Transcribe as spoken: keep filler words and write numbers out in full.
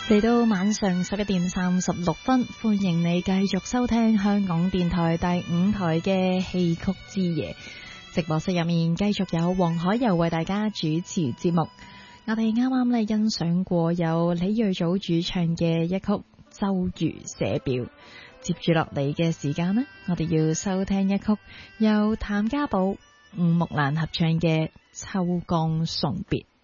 嚟到晚上十一點三十六分，歡迎你繼續收聽香港電台第五台嘅戲曲之夜。直播室入面繼續有黃海柔為大家主持節目。我哋啱啱咧欣賞過有李瑞祖主唱嘅一曲《周瑜寫表》，接住落嚟嘅時間呢，我哋要收聽一曲由譚家寶、吳木蘭合唱嘅《秋江送別》。